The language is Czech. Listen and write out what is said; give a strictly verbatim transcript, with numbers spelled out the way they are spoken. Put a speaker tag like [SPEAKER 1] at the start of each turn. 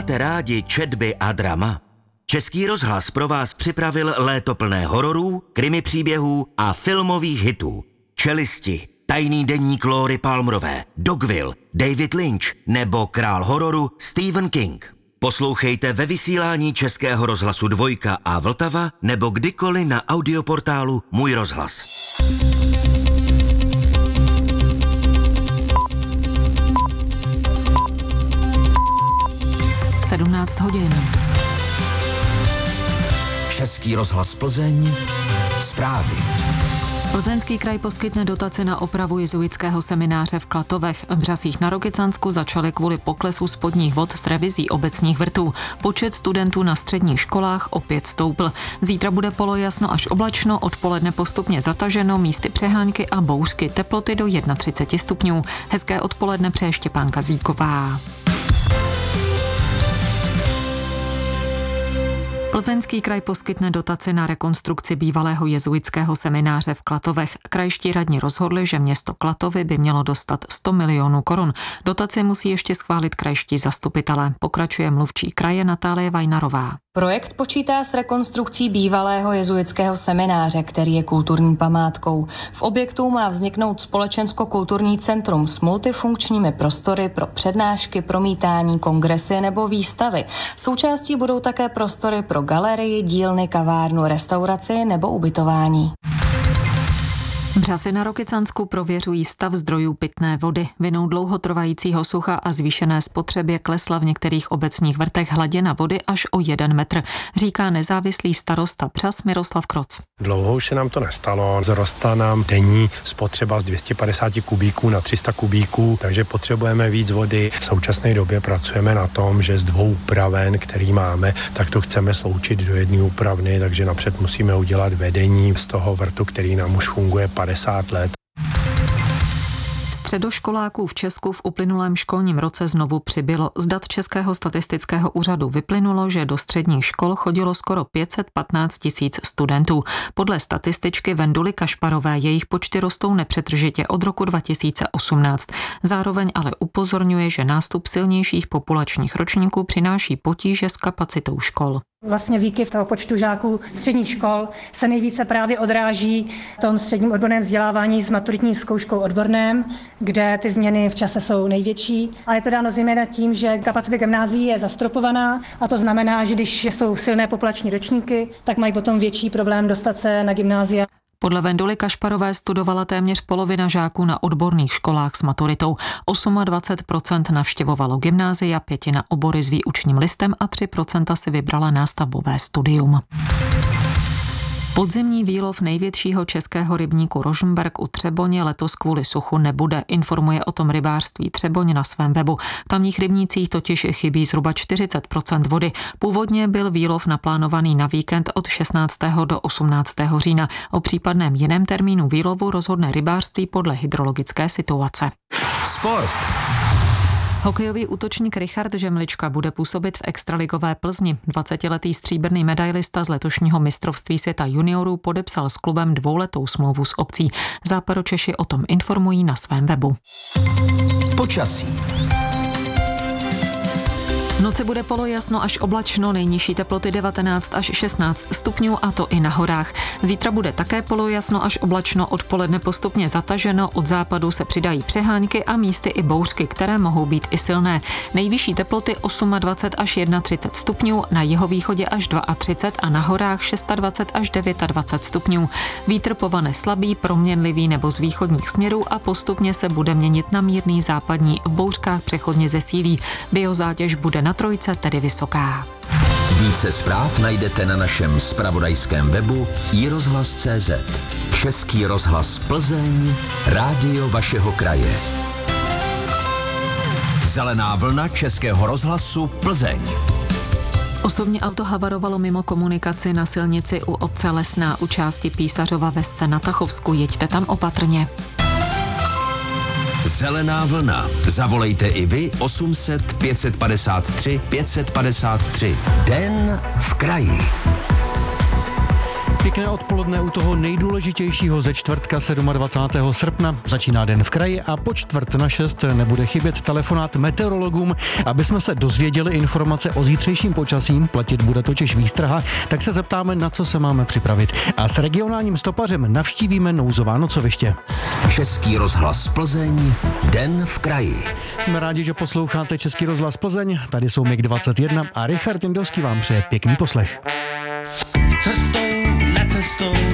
[SPEAKER 1] Máte rádi četby a drama? Český rozhlas pro vás připravil léto plné hororů, krimi příběhů a filmových hitů. Čelisti, Tajný deník Lóry Palmerové, Dogville, David Lynch nebo král hororu Stephen King. Poslouchejte ve vysílání Českého rozhlasu Dvojka a Vltava nebo kdykoliv na audioportálu Můj rozhlas.
[SPEAKER 2] sedmnáct hodin.
[SPEAKER 1] Český rozhlas Plzeň, zprávy.
[SPEAKER 2] Plzeňský kraj poskytne dotaci na opravu jezuitského semináře v Klatovech. V Břasích na Rokycansku začaly kvůli poklesu spodních vod s revizí obecních vrtů. Počet studentů na středních školách opět stoupl. Zítra bude polojasno až oblačno, odpoledne postupně zataženo, místy přehánky a bouřky, teploty do třicet jedna stupňů. Hezké odpoledne přeje Štěpánka Zíková. Plzeňský kraj poskytne dotaci na rekonstrukci bývalého jezuitského semináře v Klatovech. Krajští radní rozhodli, že město Klatovy by mělo dostat sto milionů korun. Dotaci musí ještě schválit krajští zastupitelé. Pokračuje mluvčí kraje Natálie Vajnarová.
[SPEAKER 3] Projekt počítá s rekonstrukcí bývalého jezuitského semináře, který je kulturní památkou. V objektu má vzniknout společensko-kulturní centrum s multifunkčními prostory pro přednášky, promítání, kongresy nebo výstavy. Součástí budou také prostory pro galerii, dílny, kavárnu, restauraci nebo ubytování.
[SPEAKER 2] Břasy na Rokycansku prověřují stav zdrojů pitné vody. Vinou dlouhotrvajícího sucha a zvýšené spotřebě klesla v některých obecních vrtech hladina vody až o jeden metr, říká nezávislý starosta Břas Miroslav Kroc.
[SPEAKER 4] Dlouho už se nám to nestalo. Zrostla nám denní spotřeba z dvě stě padesát kubíků na tři sta kubíků, takže potřebujeme víc vody. V současné době pracujeme na tom, že z dvou úpraven, který máme, tak to chceme sloučit do jedné úpravny, takže napřed musíme udělat vedení z toho vrtu, který nám už funguje padesát let.
[SPEAKER 2] Středoškoláků v Česku v uplynulém školním roce znovu přibylo. Z dat Českého statistického úřadu vyplynulo, že do středních škol chodilo skoro pět set patnáct tisíc studentů. Podle statističky Venduly Kašparové jejich počty rostou nepřetržitě od roku dva tisíce osmnáct. Zároveň ale upozorňuje, že nástup silnějších populačních ročníků přináší potíže s kapacitou škol.
[SPEAKER 5] Vlastně výkyv toho počtu žáků středních škol se nejvíce právě odráží v tom středním odborném vzdělávání s maturitní zkouškou odborném, kde ty změny v čase jsou největší. A je to dáno zejména tím, že kapacita gymnázií je zastropovaná a to znamená, že když jsou silné populační ročníky, tak mají potom větší problém dostat se na gymnázia.
[SPEAKER 2] Podle Venduly Kašparové studovala téměř polovina žáků na odborných školách s maturitou. dvacet osm procent navštěvovalo gymnázia, pětina obory s výučním listem a tři procenta si vybrala nástavbové studium. Podzimní výlov největšího českého rybníku Rožmberk u Třeboně letos kvůli suchu nebude, informuje o tom rybářství Třeboň na svém webu. V tamních rybnících totiž chybí zhruba čtyřicet procent vody. Původně byl výlov naplánovaný na víkend od šestnáctého do osmnáctého října. O případném jiném termínu výlovu rozhodne rybářství podle hydrologické situace.
[SPEAKER 1] Sport.
[SPEAKER 2] Hokejový útočník Richard Žemlička bude působit v extraligové Plzni. dvacetiletý stříbrný medailista z letošního mistrovství světa juniorů podepsal s klubem dvouletou smlouvu s opcí. Západočeši o tom informují na svém webu.
[SPEAKER 1] Počasí.
[SPEAKER 2] V noci bude polojasno až oblačno, nejnižší teploty devatenáct až šestnáct stupňů a to i na horách. Zítra bude také polojasno až oblačno, odpoledne postupně zataženo, od západu se přidají přehánky a místy i bouřky, které mohou být i silné. Nejvyšší teploty dvacet osm až třicet jedna stupňů, na jihovýchodě až třicet dva a na horách dvacet šest až dvacet devět stupňů. Vítr povane slabý, proměnlivý nebo z východních směrů a postupně se bude měnit na mírný západní, v bouřkách přechodně zesílí. Biozátěž bude na trojce tedy vysoká.
[SPEAKER 1] Více zpráv najdete na našem zpravodajském webu i rozhlas tečka cé zet. Český rozhlas Plzeň, rádio vašeho kraje. Zelená vlna Českého rozhlasu Plzeň.
[SPEAKER 2] Osobní auto havarovalo mimo komunikaci na silnici u obce Lesná u části Písařova Vesce na Tachovsku. Jeďte tam opatrně.
[SPEAKER 1] Zelená vlna. Zavolejte i vy osm set pět padesát tři pět padesát tři. Den v kraji.
[SPEAKER 6] Pěkné odpoledne u toho nejdůležitějšího ze čtvrtka dvacátého sedmého srpna. Začíná den v kraji a po čtvrt na šest nebude chybět telefonát meteorologům, aby jsme se dozvěděli informace o zítřejším počasím. Platit bude totiž výstraha, tak se zeptáme, na co se máme připravit. A s regionálním stopařem navštívíme nouzová nocoviště.
[SPEAKER 1] Český rozhlas Plzeň, den v kraji.
[SPEAKER 6] Jsme rádi, že posloucháte Český rozhlas Plzeň. Tady jsou mig dvacet jedna a Richard Jindovský vám přeje pěkný poslech.
[SPEAKER 7] Cestou, necestou,